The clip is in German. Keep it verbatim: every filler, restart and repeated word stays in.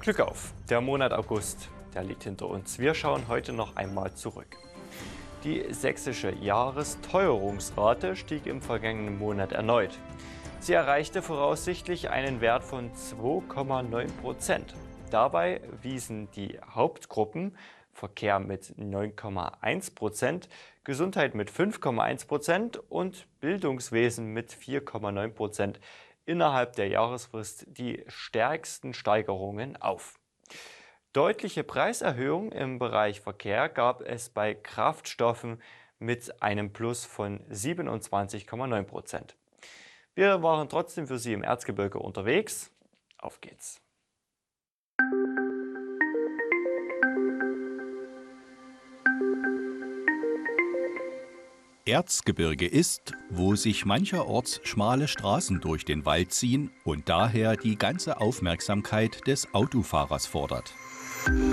Glück auf! Der Monat August, der liegt hinter uns. Wir schauen heute noch einmal zurück. Die sächsische Jahresteuerungsrate stieg im vergangenen Monat erneut. Sie erreichte voraussichtlich einen Wert von zwei Komma neun Prozent. Dabei wiesen die Hauptgruppen Verkehr mit neun Komma eins Prozent, Gesundheit mit fünf Komma eins Prozent und Bildungswesen mit vier Komma neun Prozent innerhalb der Jahresfrist die stärksten Steigerungen auf. Deutliche Preiserhöhungen im Bereich Verkehr gab es bei Kraftstoffen mit einem Plus von siebenundzwanzig Komma neun Prozent. Wir waren trotzdem für Sie im Erzgebirge unterwegs. Auf geht's! Erzgebirge ist, wo sich mancherorts schmale Straßen durch den Wald ziehen und daher die ganze Aufmerksamkeit des Autofahrers fordert.